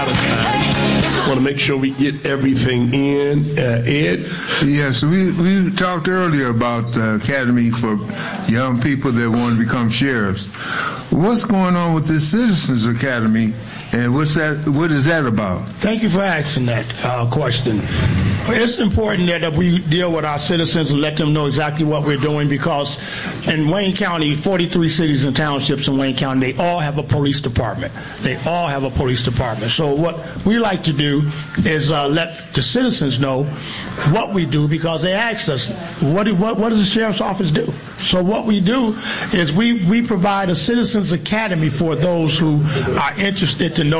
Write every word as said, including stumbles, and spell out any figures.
Want to make sure we get everything in. Uh, Ed? Yes, we, we talked earlier about the Academy for young people that want to become sheriffs. What's going on with this Citizens Academy, and what's that? What is that about? Thank you for asking that uh, question. It's important that we deal with our citizens and let them know exactly what we're doing, because in Wayne County, forty-three cities and townships in Wayne County, they all have a police department. They all have a police department. So what we like to do is uh, let the citizens know what we do, because they ask us, what, do, what, what does the sheriff's office do? So what we do is we, we provide a Citizens Academy for those who are interested to know